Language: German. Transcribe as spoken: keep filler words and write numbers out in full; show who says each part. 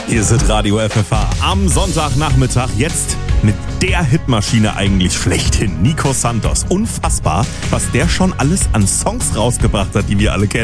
Speaker 1: Hier ist Radio F F H am Sonntagnachmittag. Jetzt mit der Hitmaschine eigentlich schlechthin. Nico Santos. Unfassbar, was der schon alles an Songs rausgebracht hat, die wir alle kennen.